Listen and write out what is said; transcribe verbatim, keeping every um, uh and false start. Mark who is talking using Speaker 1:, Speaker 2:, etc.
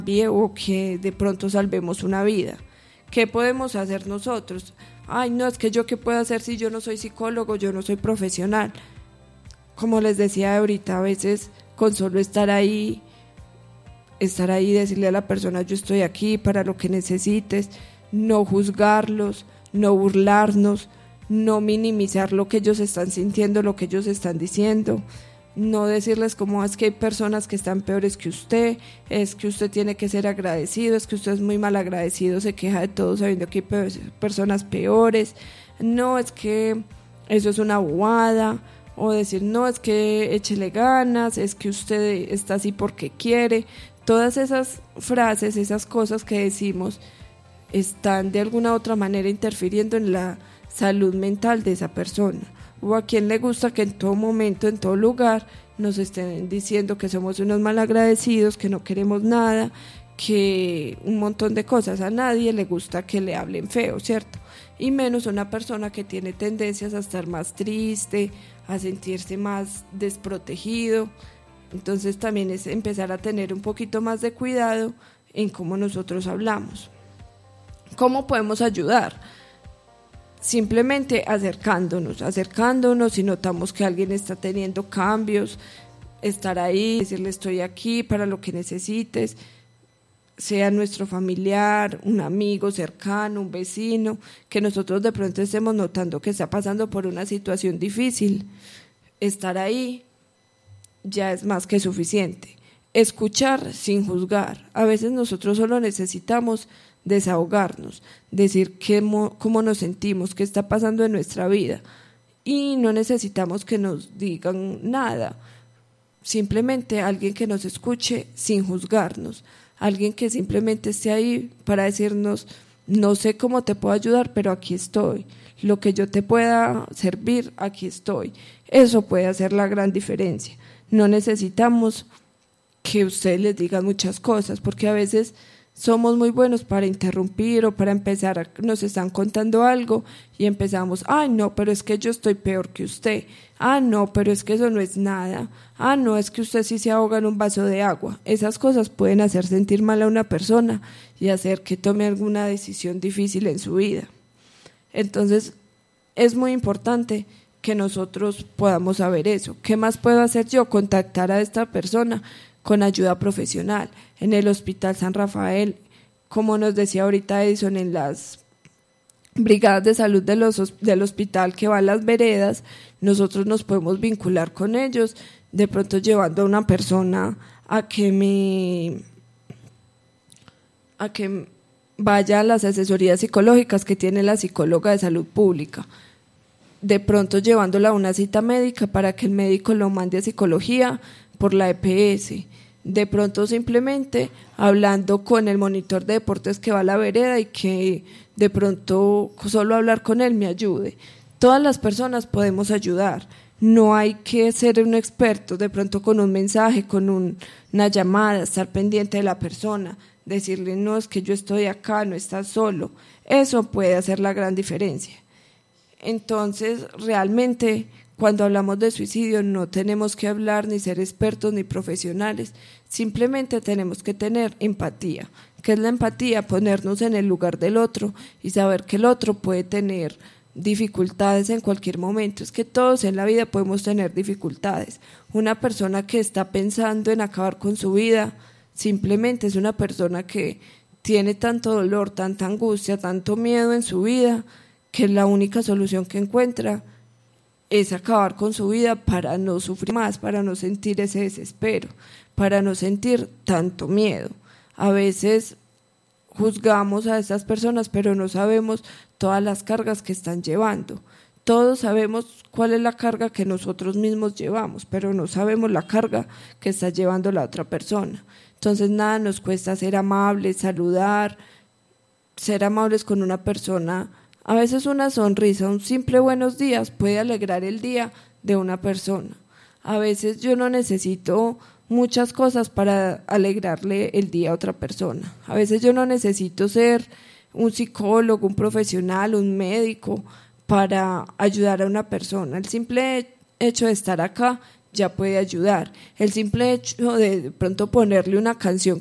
Speaker 1: o que de pronto salvemos una vida. ¿Qué podemos hacer nosotros? Ay, no, es que yo qué puedo hacer si yo no soy psicólogo, yo no soy profesional. Como les decía ahorita, a veces con solo estar ahí, estar ahí, decirle a la persona yo estoy aquí para lo que necesites, no juzgarlos, no burlarnos, no minimizar lo que ellos están sintiendo, lo que ellos están diciendo, no decirles como es que hay personas que están peores que usted, es que usted tiene que ser agradecido, es que usted es muy mal agradecido, se queja de todo sabiendo que hay personas peores, no, es que eso es una bobada, o decir no, es que échele ganas, es que usted está así porque quiere. Todas esas frases, esas cosas que decimos están de alguna u otra manera interfiriendo en la salud mental de esa persona. O a quien le gusta que en todo momento, en todo lugar, nos estén diciendo que somos unos malagradecidos, que no queremos nada, que un montón de cosas. A nadie le gusta que le hablen feo, ¿cierto? Y menos una persona que tiene tendencias a estar más triste, a sentirse más desprotegido. Entonces también es empezar a tener un poquito más de cuidado en cómo nosotros hablamos. ¿Cómo podemos ayudar? Simplemente acercándonos, acercándonos si notamos que alguien está teniendo cambios, estar ahí, decirle estoy aquí para lo que necesites, sea nuestro familiar, un amigo cercano, un vecino, que nosotros de pronto estemos notando que está pasando por una situación difícil. Estar ahí ya es más que suficiente. Escuchar sin juzgar. A veces nosotros solo necesitamos desahogarnos, decir qué, cómo nos sentimos, qué está pasando en nuestra vida, y no necesitamos que nos digan nada, simplemente alguien que nos escuche sin juzgarnos, alguien que simplemente esté ahí para decirnos no sé cómo te puedo ayudar, pero aquí estoy, lo que yo te pueda servir, aquí estoy. Eso puede hacer la gran diferencia. No necesitamos que ustedes les digan muchas cosas, porque a veces somos muy buenos para interrumpir o para empezar, a, nos están contando algo y empezamos, ay no, pero es que yo estoy peor que usted, ah no, pero es que eso no es nada, ah no, es que usted sí se ahoga en un vaso de agua. Esas cosas pueden hacer sentir mal a una persona y hacer que tome alguna decisión difícil en su vida. Entonces es muy importante que nosotros podamos saber eso. ¿Qué más puedo hacer yo? Contactar a esta persona con ayuda profesional. En el Hospital San Rafael, como nos decía ahorita Edison, en las brigadas de salud de los, del hospital que van a las veredas, nosotros nos podemos vincular con ellos, de pronto llevando a una persona a que me a que vaya a las asesorías psicológicas que tiene la psicóloga de salud pública, de pronto llevándola a una cita médica para que el médico lo mande a psicología por la E P S, de pronto simplemente hablando con el monitor de deportes que va a la vereda y que de pronto solo hablar con él me ayude. Todas las personas podemos ayudar, no hay que ser un experto, de pronto con un mensaje, con un, una llamada, estar pendiente de la persona, decirle no, es que yo estoy acá, no estás solo, eso puede hacer la gran diferencia. Entonces realmente cuando hablamos de suicidio no tenemos que hablar ni ser expertos ni profesionales, simplemente tenemos que tener empatía. ¿Qué es la empatía? Ponernos en el lugar del otro y saber que el otro puede tener dificultades en cualquier momento. Es que todos en la vida podemos tener dificultades. Una persona que está pensando en acabar con su vida simplemente es una persona que tiene tanto dolor, tanta angustia, tanto miedo en su vida, que la única solución que encuentra es acabar con su vida para no sufrir más, para no sentir ese desespero, para no sentir tanto miedo. A veces juzgamos a estas personas, pero no sabemos todas las cargas que están llevando. Todos sabemos cuál es la carga que nosotros mismos llevamos, pero no sabemos la carga que está llevando la otra persona. Entonces nada nos cuesta ser amables, saludar, ser amables con una persona. A veces una sonrisa, un simple buenos días puede alegrar el día de una persona. A veces yo no necesito muchas cosas para alegrarle el día a otra persona. A veces yo no necesito ser un psicólogo, un profesional, un médico para ayudar a una persona. El simple hecho de estar acá ya puede ayudar. El simple hecho de, de pronto ponerle una canción